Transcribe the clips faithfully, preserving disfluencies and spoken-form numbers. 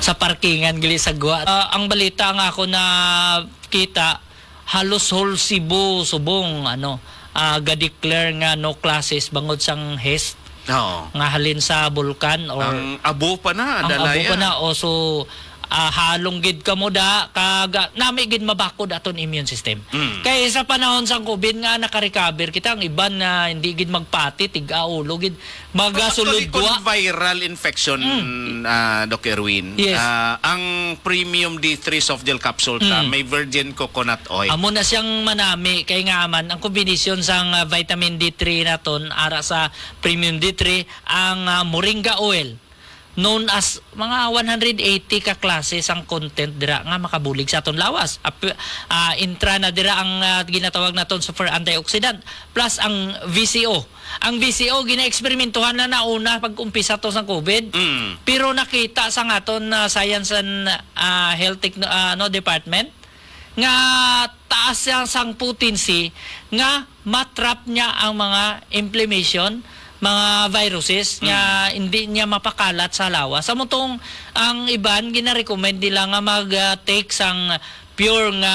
sa parkingan gili sa Gwa. Ah, ang balita nga ako na kita halos whole Cebu subong ano uh, ga-declare nga no classes bangod sang H E S T. Oo. Nga halin sa bulkan or Ang abo pa na, ang abo dalaya. pa na o so ah, halong gid kamo da kaga nami gid mabakod aton immune system. Mm. Kay sa panahon sang COVID nga naka-recover kita ang iban na hindi gid magpati tig-aulo gid magasulod Actually, kung gwa. viral infection, Mm. ah, Doc Erwin, Yes. ah, ang premium D three soft gel capsule ta, Mm. may virgin coconut oil. Amo na siyang manami kay nga man ang kombinasyon sang ah, vitamin D three naton ara sa premium D three ang ah, moringa oil known as mga one hundred eighty ka klase sang content dira nga makabulig sa aton lawas. Ap, ah, intra na dira ang ah, ginatawag naton super antioxidant plus ang V C O. Ang V C O gina-eksperimentuhan na nauna pag umpisa to sa COVID. Mm. Pero nakita sa aton na Science and ah, Health Techno- ah, no, Department nga taas yang sang potency nga matrap niya ang mga inflammation, mga viruses nga hindi niya mapakalat sa lawas. Sa mutong ang iban gina-recommend nila nga mag-take sang pure nga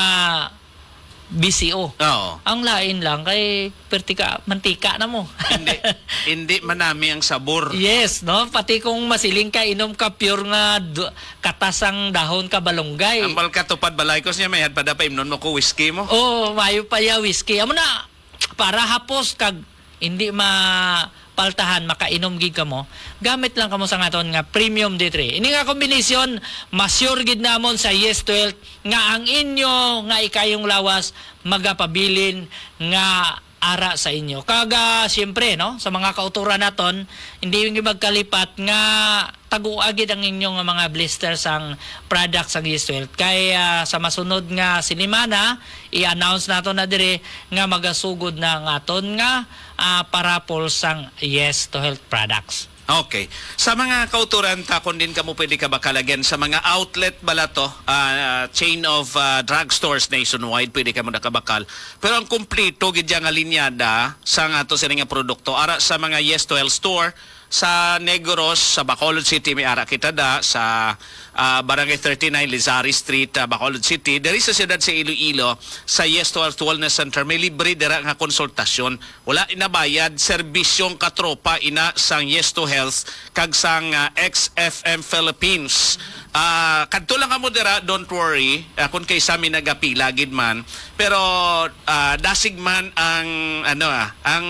B C O. Oo. Ang lain lang kay pertika mantika na mo. hindi, hindi manami ang sabor. Yes, no? Pati kung masiling ka inom ka pure nga du- katasang dahon ka balonggay. Ang balkatupad balay ko niya, may hadpada pa imnon mo ko whiskey mo. Oh, mayo pa ya whiskey. Amo na para hapos kag hindi ma paltahan makainom gid kamo. Gamit lang kamo sa ngaton nga premium D three. Ini nga kombinasyon ma-sure gid namon sa Yes twelve nga ang inyo nga ikayong lawas magapabilin nga ara sa inyo. Kaga siyempre no sa mga kauturan naton hindi yung magkalipat nga taguagid ang inyong mga blisters ang products sang Yes twelve. Kaya sa masunod nga sinimana i-announce nato na dire nga magasugod na ang aton nga uh, parapol sang Yes to Health products. Okay. Sa mga kauturan ta kun din kamo pwede ka bakalagyan sa mga outlet bala to, ah, chain of ah, drugstores nationwide pwede ka mo nakabakal. Pero ang kumpleto gid nga linyada sa nga to sila nga produkto ara sa mga Yes to Health store sa Negros, sa Bacolod City, may ara kita da, sa uh, Barangay thirty-nine, Lizari Street, uh, Bacolod City. Dari sa siyudad sa Iloilo, sa Yes to Health Wellness Center, may libre dira nga konsultasyon. Wala inabayad, serbisyong katropa ina sang Yes to Health, kag sang uh, X F M Philippines. Uh, kadto lang kamo dira, don't worry, uh, kung kay sami nagapila gid man. Pero uh, dasig man ang ano ah, ang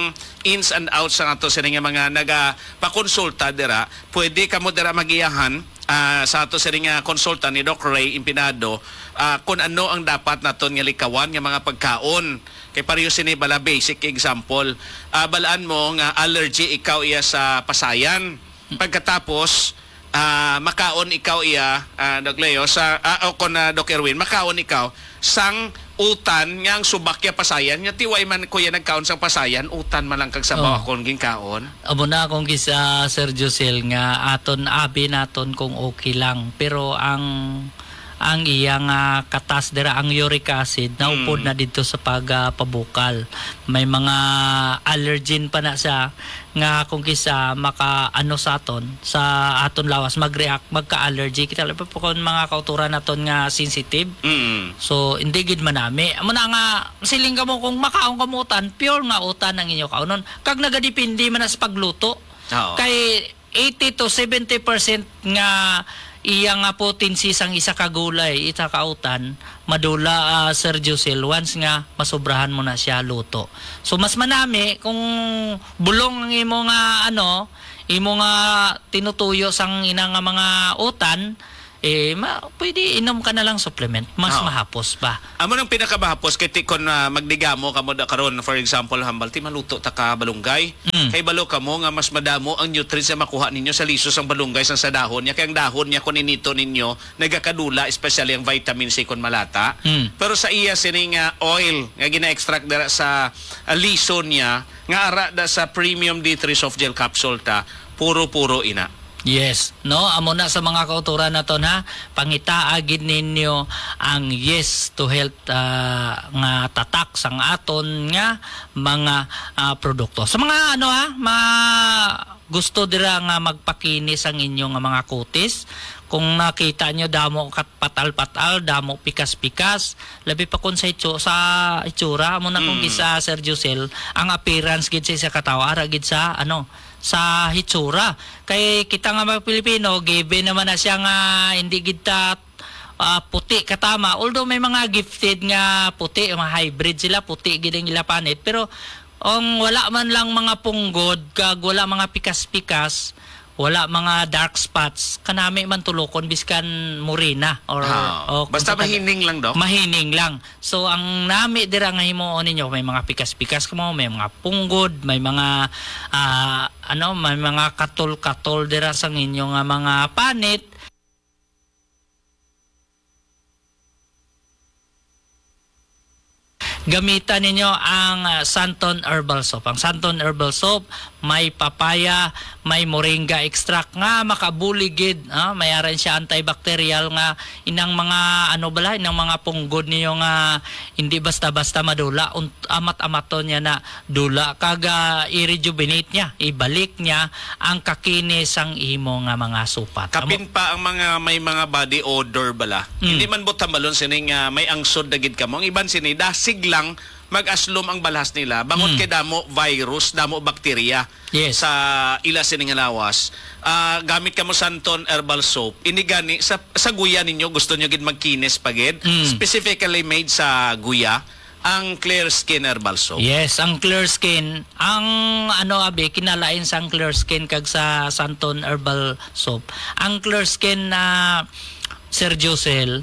ins and outs sa ato sa nga mga nagapakonsulta dira, pwede kamo dira magiyahan uh, sa ato sa nga konsulta ni Doc Ray Impinado uh, kung ano ang dapat naton nga likawan nga mga pagkaon. Kay pareho sini bala basic example. Uh, balaan mo nga allergy ikaw iya sa pasayan. Pagkatapos Uh, makaon ikaw iya, uh, Doc Leo, sa, uh, o kon na uh, Doc Erwin, makaon ikaw sang utan nga ang subakya pasayan, nga tiway man kuya nagkaon sang pasayan, utan man lang kag sabaw Oh. akong ginkaon. Amo na akong gisa Sir Josel nga aton abi naton kung okay lang. Pero ang ang iyang uh, katas dira ang uric acid naupod Mm. na dito sa pagpabukal. May mga allergen pa na siya nga kung kisa maka ano sa aton sa aton lawas mag-react magka-allergy kita labi po kung mga kauturan naton nga sensitive. Mm. So hindi gid manami. Amo na nga siling kamo kung makaon kamutan pure nga utan ang inyo kaunon. Kag nagadepende man na sa pagluto. Oo. Kay eighty to seventy percent nga iya nga potency sang isa ka gulay, isa ka utan, madula uh, Sir Josel once nga masobrahan mo na siya luto. So mas manami kung bulong ang imo nga ano, imo nga tinutuyo sang ina nga mga utan, eh ma, pwede inom ka na lang supplement, mas Oo. mahapos pa. Amo nang pinakamahapos kay tikon na uh, magdigamo kamo da karon, for example hambal ti maluto ta ka balunggay. Mm. Kay balo kamo nga mas madamo ang nutrients na makuha ninyo sa lisos ang balunggay sang sa dahon niya, kay ang dahon niya kun inito ninyo nagakadula, especially ang vitamin C kun malata. Mm. Pero sa iya sining uh, oil nga gina-extract dara sa uh, lison niya nga ara da sa premium D three soft gel capsule ta, puro-puro ina. Yes, no, amo na sa mga kauturan naton ha, pangita agid ninyo ang yes to health ah, nga tatak sang aton nga mga ah, produkto. Sa mga ano ha, mga gusto dira nga magpakinis ang inyong nga mga kutis, kung nakita nyo damo kat patal-patal, damo pikas-pikas, labi pa kun sa itsu, sa itsura amo na kung Mm. gisa Sir Jusel, ang appearance gid sa katawa ara gid sa ano sa hitsura. Kay kita nga mga Pilipino, given naman na siya nga hindi kita ah, puti katama. Although may mga gifted nga puti, mga hybrid sila, puti gid ang ila panit. Pero ang wala man lang mga punggod, kag wala mga pikas-pikas, wala mga dark spots, kanami man tulokon biskan morena or Ah, o kung basta sa taga- mahining lang, Dok. Mahining lang. So ang nami dira nga himuon ninyo, may mga pikas-pikas kamo, may mga punggod, may mga ah, ano, may mga katol-katol dira sa inyo nga mga panit. Gamitan ninyo ang ah, Santon Herbal Soap. Ang Santon Herbal Soap may papaya, may moringa extract nga makabuligid, ah, mayaran siya antibacterial nga inang mga ano bala, inang mga punggod niyo nga hindi basta-basta madula, unt- amat-amaton niya na dula kaga i-rejuvenate niya, ibalik niya ang kakinis ang imo nga mga supat. Amo- Kapin pa ang mga may mga body odor bala. Mm. Hindi man butang balon sining uh, may angsod dagid kamo. Ang iban sini dasig lang mag-aslom ang balhas nila. Bangot Mm. kay damo virus, damo bakterya Yes. sa ila sining nga lawas. Ah, gamit kamo Santon Herbal Soap. Ini gani sa sa guya ninyo gusto nyo gid magkinis pagid. Mm. Specifically made sa guya ang Clear Skin Herbal Soap. Yes, ang Clear Skin, ang ano abi kinalain sa ang Clear Skin kag sa Santon Herbal Soap. Ang Clear Skin na Sir Josel,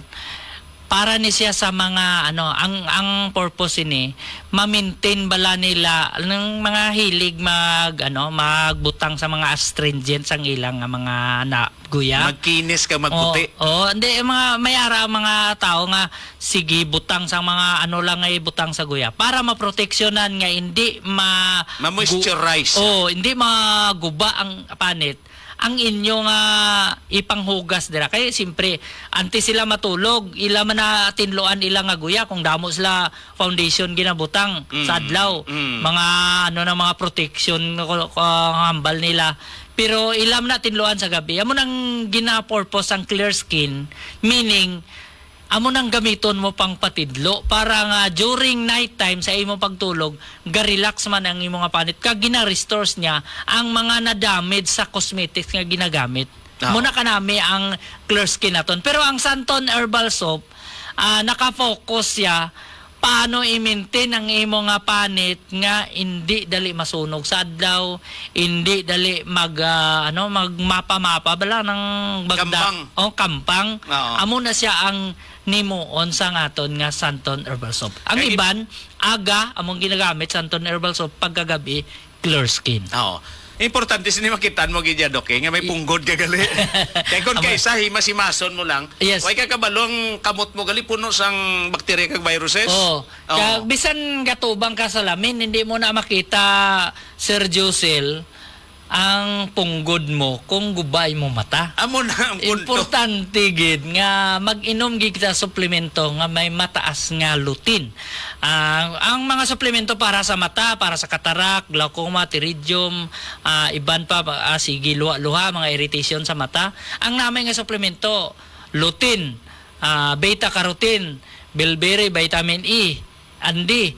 para ni siya sa mga ano, ang ang purpose ini ma-maintain bala nila ng mga hilig mag ano, magbutang sa mga astringents ang ilang nga mga na guya. Magkinis ka magputi. Oh, oh, hindi mga mayara ang mga tao nga sige butang sa mga ano lang ay butang sa guya para maproteksyonan nga hindi ma Ma-moisturize. Oh, hindi maguba ang panit ang inyo nga ipanghugas dira kay simpre anti sila matulog ila man na tinloan ila nga guya kung damo sila foundation ginabutang Mm, sa adlaw mm. mga ano na mga protection ko hambal nila pero ilam na tinloan sa gabi amo nang gina-purpose ang Clear Skin meaning amo nang gamiton mo pang patidlo para nga during night time sa imong pagtulog ga-relax man ang imong nga panit kag gina-restores niya ang mga na-damage sa cosmetics nga ginagamit. Ah. Muna kanami ang Clear Skin naton. Pero ang Santon Herbal Soap ah, naka-focus siya paano i-maintain ang imo nga panit nga hindi dali masunog sa adlaw, hindi dali mag ah, ano magmapa-mapa bala ng bagda Kampang. o kampang. Oo. Amo na siya ang nimuon sa ngaton nga Santon Herbal Soap. Ang Kay- iban aga among ginagamit Santon Herbal Soap pagkagabi Clear Skin. Oo. Importante sini makitaan mo gidya dok eh, nga may punggod ka gali. Kaya kung Aba. kaysa himasimason mo lang, Yes. way ka kabalong kamot mo gali puno sang bakterya kag viruses. Oh, Oo. kag bisan gatubang ka sa lamin hindi mo na makita Sir Josel ang punggod mo kung gubay mo mata. Amo na ang punto. Importante gid nga mag-inom gid sa suplemento nga may mataas nga lutein. Ang ang mga suplemento para sa mata, para sa katarak, glaucoma, pterygium, ah, iban pa ah, sige luha-luha mga irritation sa mata. Ang namay nga suplemento lutein, ah, beta carotene, bilberry, vitamin E, andi.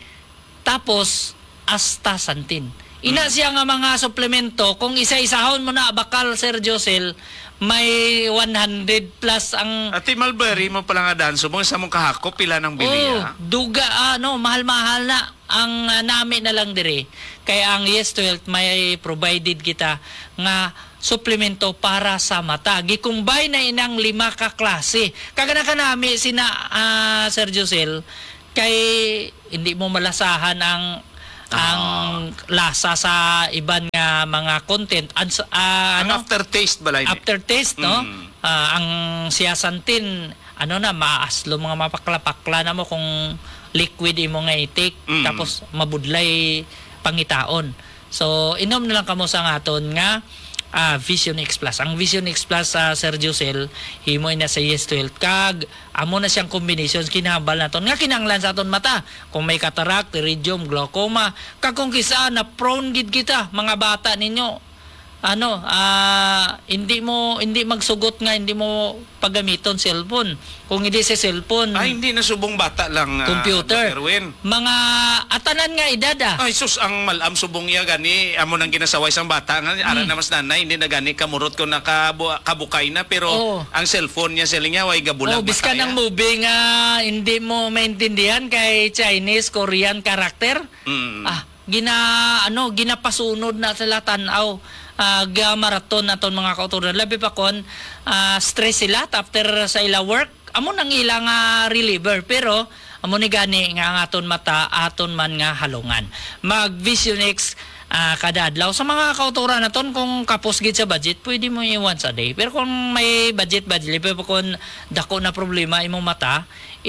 Tapos astaxanthin. Ina siya nga mga suplemento, kung isa-isahon mo na bakal Sir Josel, may one hundred plus ang Ati Mulberry mo pala nga danso mo sa mong kahakop pila ng oh, biliya. duga ano, mahal-mahal na ang uh, nami na lang dire. Kaya ang Yes to Health may provided kita nga suplemento para sa mata. Gikumbay na inang lima ka klase. Kagana ka nami sina ah, Sir Josel kay hindi mo malasahan ang ang lasa sa iban nga mga content and ah, Ang ano aftertaste balay ni. aftertaste no Mm. Ah, ang siasantin ano na maaslo mga mapakla-pakla na mo kung liquid imo nga i-take Mm. tapos mabudlay pangitaon so inom na lang kamo sa ngaton nga ah, Vision X Plus. Ang Vision X Plus sa Sir Josel, himo na sa Yes to Health. Kag, amo na siyang combinations, kinahambal na ton. Nga kinanglan sa aton mata. Kung may cataract, iridium, glaucoma, kag kung kisa na prone gid kita, mga bata ninyo, ano, ah, hindi mo, hindi magsugot nga, hindi mo paggamiton cellphone. Kung hindi sa cellphone, Ay, hindi na subong bata lang. ah, computer, Doctor Erwin. mga atanan nga edad ah. Ay, sus, ang malam subong iya gani, amo nang ginasaway sang bata nga, ara na mas nanay, hindi na gani kamurot ko na kabu kabukay na, pero Oo. ang cellphone niya sila niya, way gabulang Oh, biskan mataya. ng movie nga hindi mo maintindihan kay Chinese, Korean karakter. Mm. Ah, gina ano, ginapasunod na sila tanaw. Uh, marathon naton mga kauturan. Labi pa kon ah, stress sila after sa ila work. Amo nang ilang nga reliever, pero amo ni gani nga ang aton mata aton man nga halungan. Mag Vision X ah, kada adlaw sa mga kauturan naton, kung kapos gid sa budget pwede mo i once a day, pero kung may budget budget pero kung dako na problema imong mata,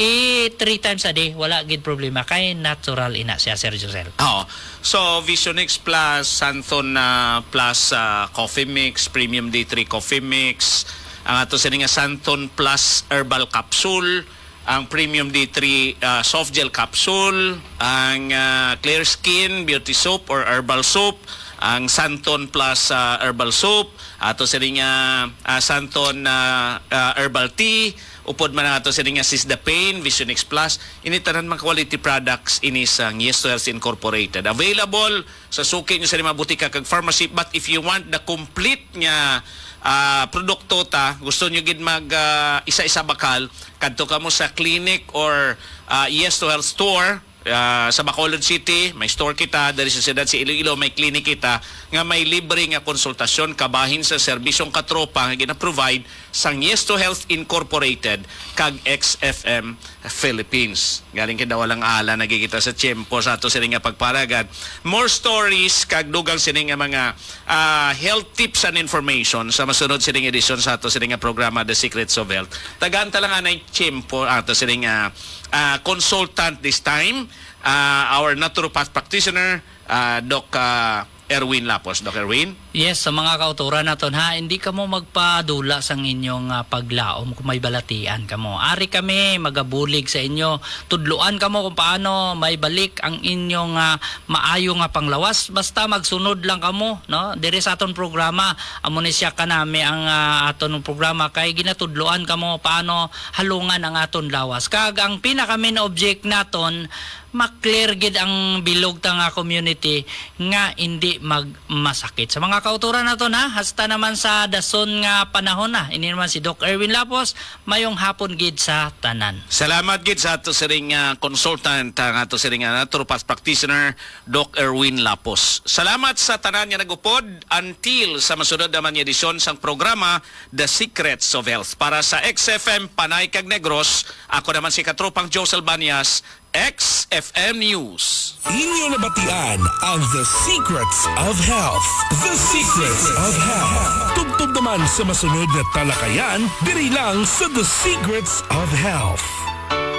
i three times a day wala gid problema kay natural ina siya, Sir Josel. Oo. So, Vision X Plus, Santhon na Plus ah, Coffee Mix, Premium D three Coffee Mix, ang ato sa nga Santhon Plus Herbal Capsule, ang Premium D three ah, Soft Gel Capsule, ang ah, Clear Skin Beauty Soap or Herbal Soap, ang Santhon Plus ah, Herbal Soap, ato sa nga ah, Santhon na Herbal Tea, upod man ato sa nga Sisdapain, Vision X Plus, ini tanan mga quality products ini sa Yes to Health Incorporated. Available sa suki nyo sa mga butika kag pharmacy, but if you want the complete nga ah, produkto ta, gusto nyo gid mag ah, isa-isa bakal, kadto ka mo sa clinic or ah, Yes to Health store. Uh, sa Bacolod City, may store kita. Dari sa siyudad si Iloilo, may clinic kita nga may libre nga konsultasyon kabahin sa serbisyong katropa nga gina-provide sang Yes to Health Incorporated kag X F M Philippines. Galing kita walang ala nagigita sa tiyempo sa ato sila nga pagparagad. More stories kag dugang sila nga mga uh, health tips and information sa masunod sila nga edisyon sa ato sila nga programa The Secrets of Health. Tagaan talaga na tiyempo ato sila nga uh, consultant this time, uh, our naturopath practitioner, uh, Doc uh, Erwin Lapos. Doc Erwin? Yes, sa mga kauturan naton ha, hindi ka mo magpadula sang inyong uh, paglaom kung may balatian ka mo. Ari kami magabulig sa inyo, tudluan ka mo kung paano may balik ang inyong uh, maayo nga panglawas. Basta magsunod lang ka mo, no? Diri sa aton programa, amo ni siya kanami ang uh, aton programa kay ginatudluan ka mo paano halungan ang aton lawas. Kag ang pinaka main object naton, maklear gid ang bilog ta nga community nga hindi magmasakit. Sa mga kauturan naton ha, hasta naman sa dason nga panahon na. Ini naman si Doc Erwin Lapos, mayong hapon gid sa tanan. Salamat gid sa ato siring uh, consultant, ang ato siring uh, naturopath practitioner, Doc Erwin Lapos. Salamat sa tanan nga nagupod until sa masunod naman nga edisyon sang programa The Secrets of Health. Para sa X F M Panay kag Negros, ako naman si katropang Josel Banias, X F M News. Inyo nabatian ang The Secrets of Health. The Secrets of Health. Tugtog naman sa masunod na talakayan, diri lang sa The Secrets of Health.